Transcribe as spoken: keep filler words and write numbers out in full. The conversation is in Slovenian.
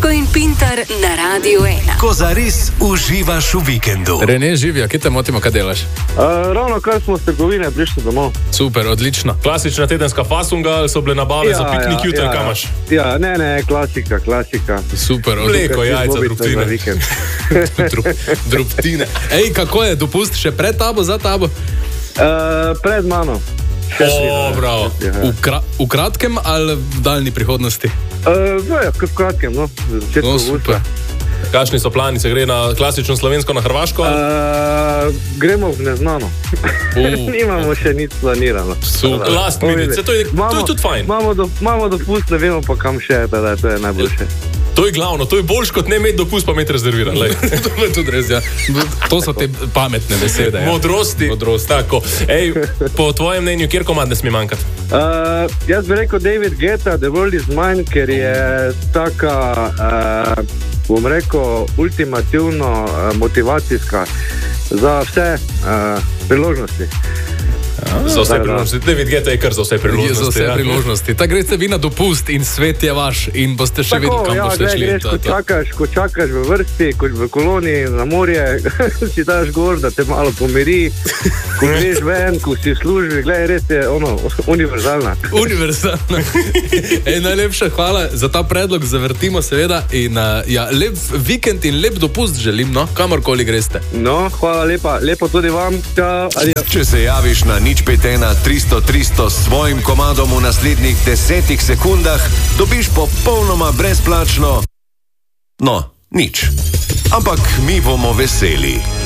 Vasko in Pintar na Radiu ena. Ko zares uživaš v vikendu. Rene, živijo, kje te motimo, kaj delaš? Uh, ravno kar smo z trgovine prišli domov. Super, odlično. Klasična tedenska fasunga, ali so bile nabave ja, za piknik ja, jutri, ja, kam imaš? Ja, ne, ne, klasika, klasika. Super, mleko, jajca, drobtine. Drobtine. Ej, kako je, dopust še pred tabo, za tabo? Uh, pred mano. O, bravo. V, kra v kratkem ali v daljni prihodnosti? Uh, ja, v kratkem, no. No, super. Kakšni so plani, se gre na klasično slovensko, na Hrvaško? Uh, gremo v neznano. Uh. Nimamo še nič planirano. Super. Last minute, to je, mamo, to je tudi fajn. Imamo do, dopust, ne vemo pa kam še, da to je najboljše. To je glavno, to je boljš kot ne imeti dopust, pa imeti rezerviran. To je tudi res, ja. To so te pametne besede. Ja. Modrosti. Modrosti, tako. Ej, po tvojem mnenju, kjer komad ne sme manjkati? Uh, jaz bi rekel David Guetta, The World Is Mine, ker je taka, uh, bom rekel, ultimativno uh, motivacijska za vse uh, priložnosti. Za vse priložnosti. David Guetta je kar za vse priložnosti. Za vse priložnosti. Ja. Tako greste vi na dopust in svet je vaš in boste še vedeli, kam ja, boste šli. Greš, ko čakaš, ko čakaš v vrsti, kot v koloniji na morje, si daš gor, da te malo pomiri, ko greš ven, ko si v službi, gledaj, res je ono, univerzalna. Univerzalna. Ej, najlepša hvala za ta predlog, zavrtimo seveda in uh, ja, lep vikend in lep dopust želim, no, kamorkoli greste. No, hvala lepa, lepo tudi vam. Čau, adijo. Če se javiš na nič pet ena tristo tristo s svojim komadom v naslednjih desetih sekundah, dobiš popolnoma brezplačno, no, nič. Ampak mi bomo veseli.